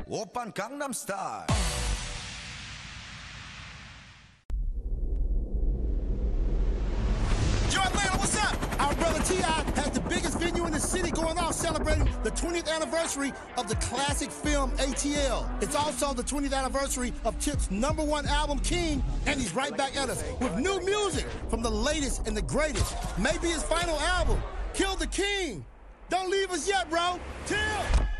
오빤 강남스타일. Yo, Atlanta, what's up? Our brother T.I. has the biggest venue in the city going off celebrating the 20th anniversary of the classic film ATL. It's also the 20th anniversary of Tip's #1 album, King, and he's right back at us with new music from the latest and the greatest. Maybe his final album, Kill the King. Don't leave us yet, bro. Till.